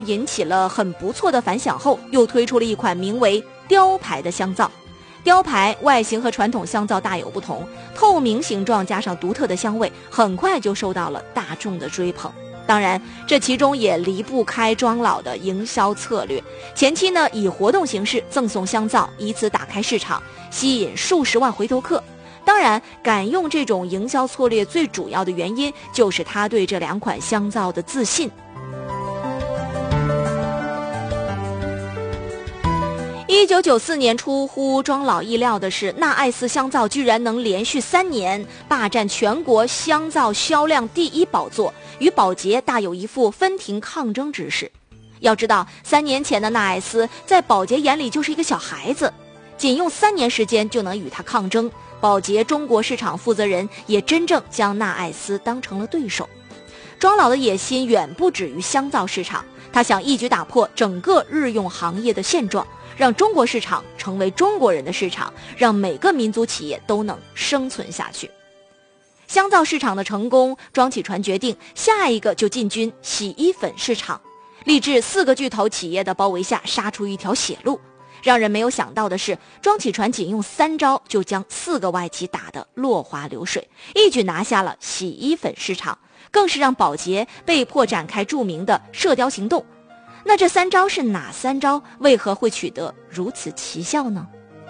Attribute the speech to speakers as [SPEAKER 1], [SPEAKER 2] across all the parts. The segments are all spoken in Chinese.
[SPEAKER 1] 引起了很不错的反响后，又推出了一款名为雕牌的香皂。雕牌外形和传统香皂大有不同，透明形状加上独特的香味，很快就受到了大众的追捧。当然，这其中也离不开庄老的营销策略。前期呢，以活动形式赠送香皂，以此打开市场，吸引数十万回头客。当然，敢用这种营销策略最主要的原因，就是他对这2款香皂的自信。1994年，出乎庄老意料的是，纳爱斯香皂居然能连续3年霸占全国香皂销量第1宝座，与宝洁大有一副分庭抗争之势。要知道，3年前的纳爱斯在宝洁眼里就是一个小孩子，仅用3年时间就能与他抗争。宝洁中国市场负责人也真正将纳爱斯当成了对手。庄老的野心远不止于香皂市场，他想一举打破整个日用行业的现状，让中国市场成为中国人的市场，让每个民族企业都能生存下去。香皂市场的成功，庄启传决定下一个就进军洗衣粉市场，立志4个巨头企业的包围下杀出一条血路。让人没有想到的是，庄启传仅用3招就将4个外企打得落花流水，一举拿下了洗衣粉市场，更是让宝洁被迫展开著名的射雕行动。那这3招是哪3招？为何会取得如此奇效呢？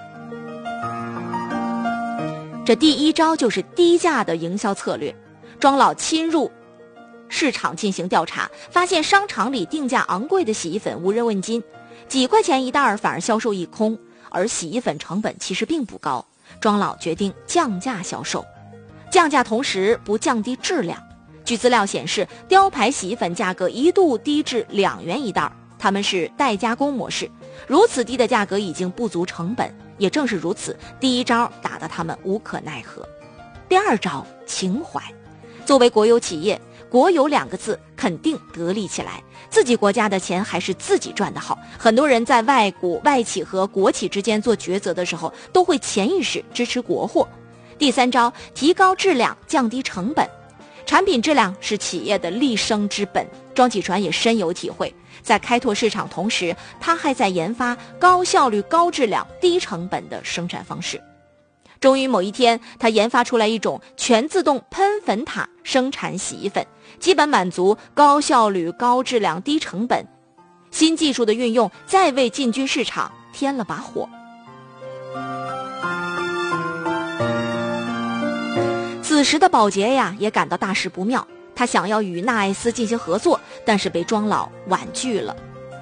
[SPEAKER 1] 这第1招就是低价的营销策略。庄老侵入市场进行调查，发现商场里定价昂贵的洗衣粉无人问津，几块钱一袋反而销售一空，而洗衣粉成本其实并不高。庄老决定降价销售，降价同时不降低质量。据资料显示，雕牌洗衣粉价格一度低至2元一袋，他们是代加工模式，如此低的价格已经不足成本。也正是如此，第1招打得他们无可奈何。第2招，情怀。作为国有企业，国有2个字肯定得力起来，自己国家的钱还是自己赚得好。很多人在外企和国企之间做抉择的时候，都会潜意识支持国货。第3招，提高质量，降低成本。产品质量是企业的立生之本，庄启传也深有体会。在开拓市场同时，他还在研发高效率、高质量、低成本的生产方式。终于某一天，他研发出来一种全自动喷粉塔生产洗衣粉，基本满足高效率、高质量、低成本。新技术的运用再为进军市场添了把火。此时的宝洁呀也感到大事不妙，他想要与纳爱斯进行合作，但是被庄老婉拒了。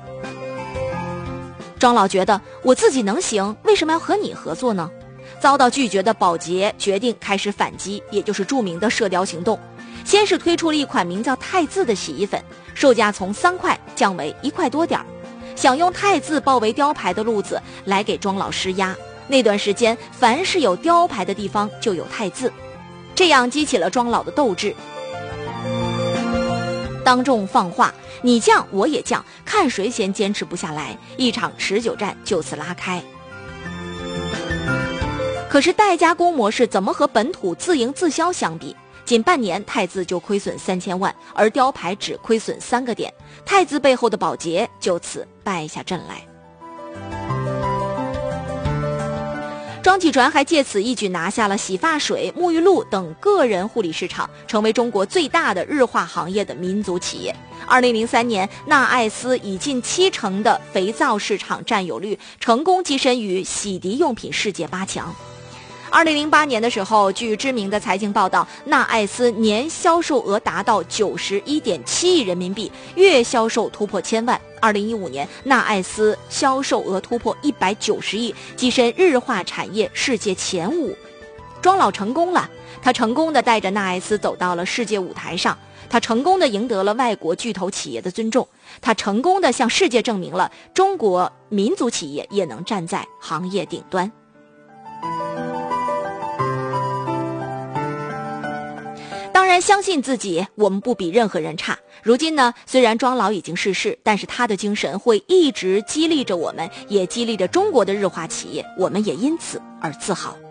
[SPEAKER 1] 庄老觉得我自己能行，为什么要和你合作呢？遭到拒绝的宝洁决定开始反击，也就是著名的射雕行动。先是推出了一款名叫汰渍的洗衣粉，售价从3块降为1块多点，想用汰渍包围雕牌的路子来给庄老施压。那段时间，凡是有雕牌的地方就有汰渍，这样激起了庄老的斗志。当众放话，你降我也降，看谁先坚持不下来，一场持久战就此拉开。可是代加工模式怎么和本土自营自销相比？仅半年，汰渍就亏损3000万，而雕牌只亏损3个点，汰渍背后的宝洁就此败下阵来。庄启传还借此一举拿下了洗发水、沐浴露等个人护理市场，成为中国最大的日化行业的民族企业。2003年，纳爱斯以近70%的肥皂市场占有率，成功跻身于洗涤用品世界8强。2008年的时候，据知名的财经报道，纳爱斯年销售额达到91.7亿人民币，月销售突破1000万。2015年，纳爱斯销售额突破190亿，跻身日化产业世界前5。庄老成功了，他成功地带着纳爱斯走到了世界舞台上，他成功地赢得了外国巨头企业的尊重，他成功地向世界证明了中国民族企业也能站在行业顶端。当然，相信自己，我们不比任何人差。如今呢，虽然庄老已经逝世，但是他的精神会一直激励着我们，也激励着中国的日化企业，我们也因此而自豪。